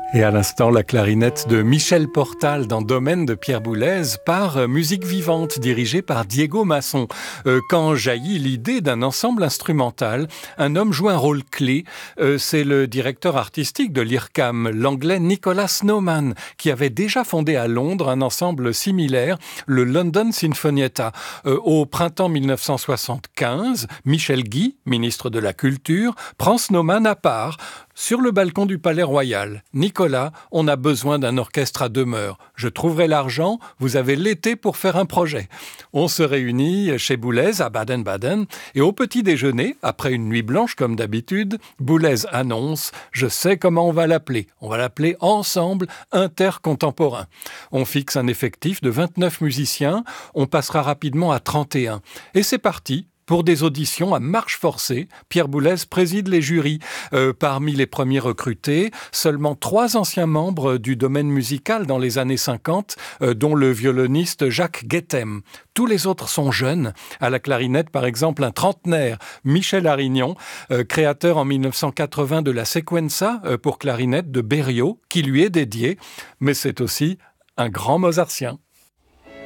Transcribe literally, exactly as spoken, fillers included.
Et à l'instant, la clarinette de Michel Portal dans Domaine de Pierre Boulez par Musique Vivante, dirigée par Diego Masson. Euh, quand jaillit l'idée d'un ensemble instrumental, un homme joue un rôle clé. Euh, c'est le directeur artistique de l'I R C A M, l'anglais Nicholas Snowman, qui avait déjà fondé à Londres un ensemble similaire, le London Sinfonietta. Euh, au printemps mille neuf cent soixante-quinze, Michel Guy, ministre de la Culture, prend Snowman à part. Sur le balcon du Palais Royal, Nicolas, on a besoin d'un orchestre à demeure. Je trouverai l'argent, vous avez l'été pour faire un projet. On se réunit chez Boulez à Baden-Baden et au petit déjeuner, après une nuit blanche comme d'habitude, Boulez annonce « Je sais comment on va l'appeler. On va l'appeler Ensemble Intercontemporain ». On fixe un effectif de vingt-neuf musiciens, on passera rapidement à trente et un. Et c'est parti. Pour des auditions à marche forcée, Pierre Boulez préside les jurys. Euh, parmi les premiers recrutés, seulement trois anciens membres du domaine musical dans les années cinquante, euh, dont le violoniste Jacques Guettem. Tous les autres sont jeunes. À la clarinette, par exemple, un trentenaire, Michel Arignon, euh, créateur en mille neuf cent quatre-vingts de la Sequenza euh, pour clarinette de Berio, qui lui est dédiée. Mais c'est aussi un grand mozartien.